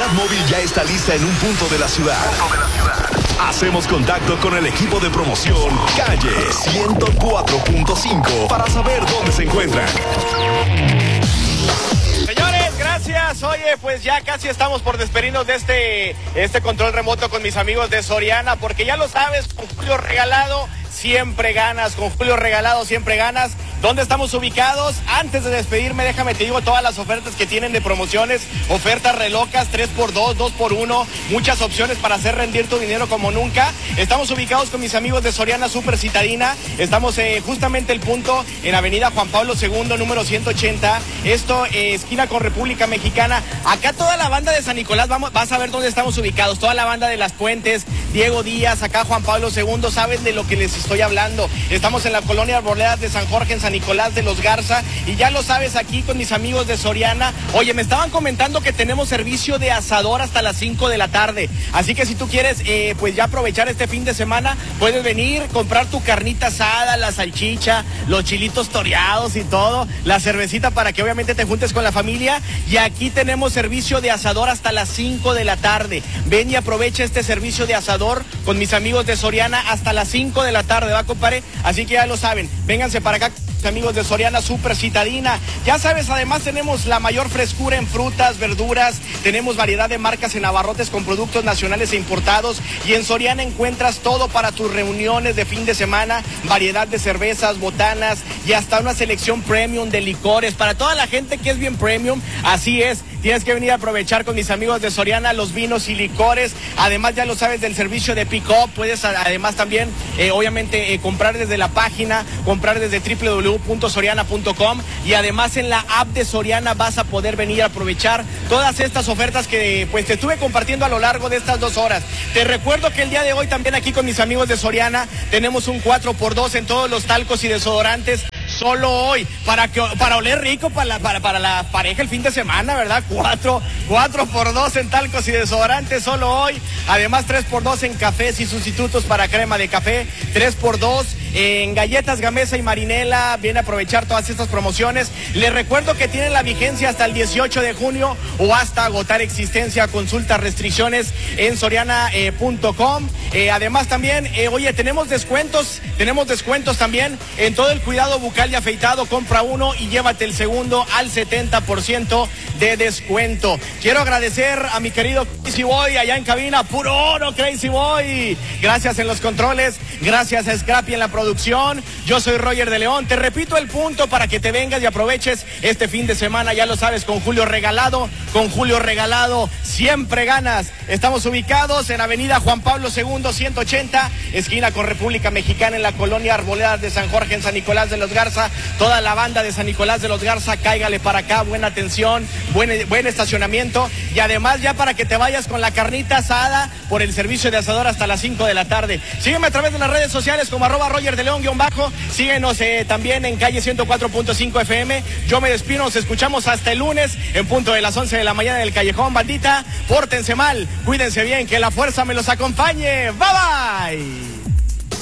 unidad móvil ya está lista en un punto de la ciudad. Hacemos contacto con el equipo de promoción Calle 104.5 para saber dónde se encuentran. Señores, gracias. Oye, pues ya casi estamos por despedirnos de este control remoto con mis amigos de Soriana, porque ya lo sabes, con Julio Regalado siempre ganas, con Julio Regalado siempre ganas. ¿Dónde estamos ubicados? Antes de despedirme, déjame te digo todas las ofertas que tienen de promociones, ofertas relocas, 3x2, 2x1, muchas opciones para hacer rendir tu dinero como nunca. Estamos ubicados con mis amigos de Soriana Super Citadina, estamos justamente el punto en Avenida Juan Pablo II, número 180, esto esquina con República Mexicana. Acá toda la banda de San Nicolás, vas a ver dónde estamos ubicados, toda la banda de Las Puentes, Diego Díaz, acá Juan Pablo II, saben de lo que les estoy hablando. Estamos en la colonia Arboledas de San Jorge, en San Nicolás de los Garza, y ya lo sabes, aquí con mis amigos de Soriana. Oye, me estaban comentando que tenemos servicio de asador hasta las 5 de la tarde, así que si tú quieres pues ya aprovechar este fin de semana, puedes venir, comprar tu carnita asada, la salchicha, los chilitos toreados y todo, la cervecita para que obviamente te juntes con la familia, y aquí tenemos servicio de asador hasta las 5 de la tarde. Ven y aprovecha este servicio de asador con mis amigos de Soriana hasta las 5 de la tarde, ¿va, compadre? Así que ya lo saben, vénganse para acá, amigos de Soriana Super Citadina. Ya sabes, además tenemos la mayor frescura en frutas, verduras, tenemos variedad de marcas en abarrotes con productos nacionales e importados, y en Soriana encuentras todo para tus reuniones de fin de semana, variedad de cervezas, botanas y hasta una selección premium de licores para toda la gente que es bien premium. Así es, tienes que venir a aprovechar con mis amigos de Soriana los vinos y licores. Además, ya lo sabes del servicio de pick-up, puedes además también obviamente comprar desde la página, comprar desde www.soriana.com, y además en la app de Soriana vas a poder venir a aprovechar todas estas ofertas que pues te estuve compartiendo a lo largo de estas 2 horas. Te recuerdo que el día de hoy también aquí con mis amigos de Soriana tenemos un 4x2 en todos los talcos y desodorantes. Solo hoy, para oler rico para la pareja el fin de semana, ¿verdad? 4x2 en talcos y desodorantes, solo hoy. Además, 3x2 en cafés y sustitutos para crema de café, 3x2 en galletas Gamesa y Marinela. Viene a aprovechar todas estas promociones. Les recuerdo que tienen la vigencia hasta el 18 de junio o hasta agotar existencia. Consulta restricciones en soriana.com. Además también, oye, tenemos descuentos también en todo el cuidado bucal y afeitado. Compra uno y llévate el segundo al 70% de descuento. Quiero agradecer a mi querido Crazy Boy allá en cabina, puro oro, Crazy Boy. Gracias en los controles, gracias a Scrappy en la producción. Yo soy Roger de León. Te repito el punto para que te vengas y aproveches este fin de semana, ya lo sabes, con Julio Regalado. Con Julio Regalado siempre ganas. Estamos ubicados en Avenida Juan Pablo II, 180, esquina con República Mexicana, en la colonia Arboledas de San Jorge, en San Nicolás de los Garza. Toda la banda de San Nicolás de los Garza, cáigale para acá, buena atención, buen estacionamiento, y además ya para que te vayas con la carnita asada por el servicio de asador hasta las 5 de la tarde. Sígueme a través de las redes sociales como @Roger de León _. Síguenos también en calle 104.5 FM. Yo me despido, nos escuchamos hasta el lunes en punto de las 11 de la mañana en el Callejón, bandita. Pórtense mal, cuídense bien, que la fuerza me los acompañe. Bye bye.